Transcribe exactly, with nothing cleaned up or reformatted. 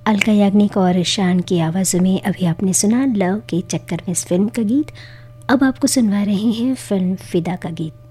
अलका याग्निक और शान की आवाज़ों में अभी आपने सुना लव के चक्कर में इस फिल्म का गीत। अब आपको सुनवा रहे हैं फिल्म फिदा का गीत।